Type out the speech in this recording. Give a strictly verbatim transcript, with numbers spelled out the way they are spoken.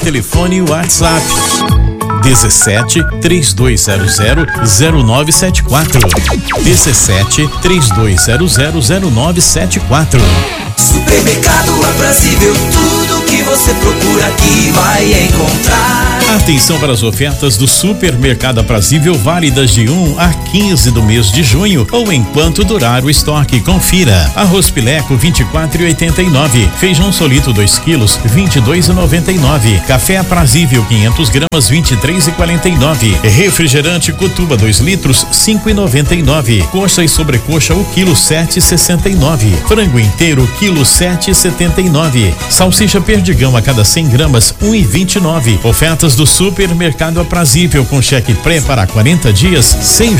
telefone e WhatsApp dezessete, três dois zero zero, zero nove sete quatro. dezessete, três dois zero zero, zero nove sete quatro. Supermercado Aprazível, tudo que você procura aqui vai encontrar. Atenção para as ofertas do Supermercado Aprazível, válidas de um a quinze do mês de junho ou enquanto durar o estoque. Confira: arroz Pileco vinte e quatro e oitenta e nove, feijão solito dois quilos vinte e dois e noventa e nove, café Aprazível quinhentos gramas vinte e três e quarenta e nove, refrigerante Cutuba dois litros cinco e noventa e nove, coxa e sobrecoxa o quilo sete e sessenta e nove, frango inteiro quilo sete e setenta e nove, salsicha Perdigão a cada cem gramas um e vinte e nove. Ofertas do Supermercado Aprazível com cheque pré para quarenta dias sem